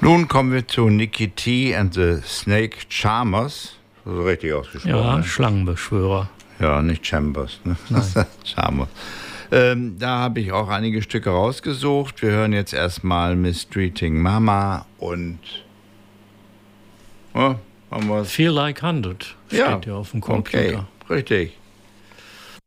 Nun kommen wir zu Nicky T and the Snake Charmers. So richtig ausgesprochen. Ja, ne? Schlangenbeschwörer. Ja, nicht Chambers. Ne? Charmers. Da habe ich auch einige Stücke rausgesucht. Wir hören jetzt erstmal Mistreating Mama und haben wir's? Feel Like 100 steht ja auf dem Computer. Okay, richtig.